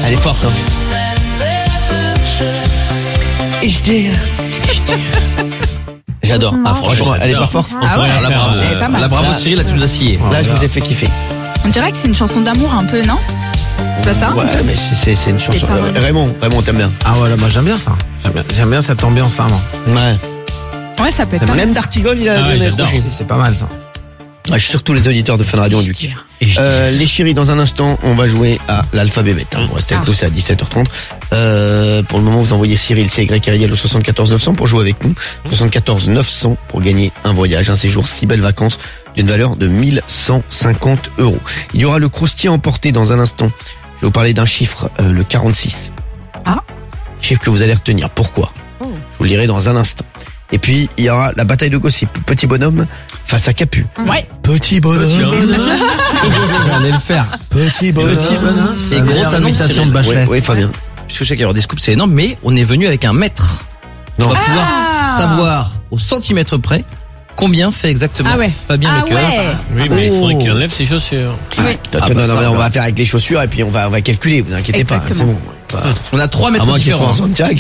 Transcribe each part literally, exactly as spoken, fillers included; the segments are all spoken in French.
Elle est forte, hein. Ich dir. J'adore. Ah, franchement, elle est pas forte. Ah ouais, la bravo. Elle est pas mal. La bravo Cyril, là tu nous as scié. Là, je vous ai fait kiffer. On dirait que c'est une chanson d'amour un peu, non? C'est pas ça? Ouais, mais c'est, c'est, c'est une chanson. pas mal. Raymond, Raymond, t'aimes bien. Ah ouais, là, moi j'aime bien ça. J'aime bien, j'aime bien cette ambiance là, moi. Ouais. Ouais, ça peut être pas mal. Même D'Artigol, il a Ah ouais, bien j'adore. accroché. C'est pas mal ça. Ouais, je suis sûr que tous les auditeurs de Fun Radio ont du kiff. Euh, les chéris, dans un instant, on va jouer à l'alphabet bêta. Vous restez avec nous, c'est à dix-sept heures trente. Euh, pour le moment, vous envoyez Cyril, C Y Ariel au soixante-quatorze neuf cents pour jouer avec nous. soixante-quatorze neuf cents pour gagner un voyage, un séjour, six belles vacances d'une valeur de mille cent cinquante euros. Il y aura le croustillant emporté dans un instant. Je vais vous parler d'un chiffre, euh, le quarante-six. Ah. Chiffre que vous allez retenir. Pourquoi? Je vous le dirai dans un instant. Et puis, il y aura la bataille de gossip. Petit bonhomme face à Capu. Ouais. Petit bonhomme. J'allais le faire. Petit bonhomme. Petit bonhomme. Et grosse annonce, imitation Cyril. de Bachelet. Oui, oui, Fabien. Puisque je sais qu'il y aura des scoops, c'est énorme, mais on est venu avec un mètre. Non. On va pouvoir Ah. savoir au centimètre près combien fait exactement Ah ouais. Fabien Ah Lecoeur. ouais. Oui, mais il Oh. faudrait qu'il enlève ses chaussures. Oui. Non, Ah non, bah non, ça, mais on bah. va faire avec les chaussures et puis on va, on va calculer, vous inquiétez pas. C'est Exactement. bon. On a trois À mètres moins qu'il soit différents. en Santiago.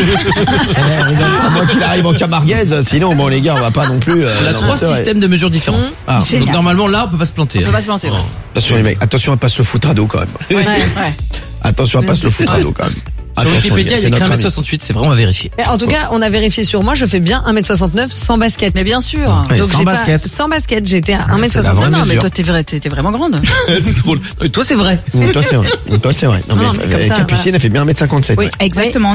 À moins qu'il arrive en Camarguez. Sinon, bon, les gars, on va pas non plus. euh, On a non, trois c'est vrai. systèmes de mesures différents. Ah, Donc Génial. normalement là, on peut pas se planter. On hein. peut pas se planter. ouais. attention les mecs, attention à pas se le foutre à dos quand même. Ouais, ouais. Attention à pas se le foutre à dos quand même. Sur Attention, les Wikipédia, gars, il y a c'est écrit notre un mètre ami. soixante-huit, c'est vraiment à vérifier. Mais en tout cas, on a vérifié sur moi, je fais bien un mètre soixante-neuf sans basket. Mais bien sûr. Ouais, Donc sans j'ai pas- basket. sans basket, j'étais à un mètre c'est la soixante-neuf. vraie Non, mais mesure. toi, t'es vrai, t'es t'es vraiment grande. C'est drôle. Non, mais toi, c'est vrai. Toi, c'est vrai. Toi, c'est vrai. Non, Non, mais mais comme euh, ça, Capucine, elle fait bien un mètre cinquante-sept. Oui. ouais. Exactement.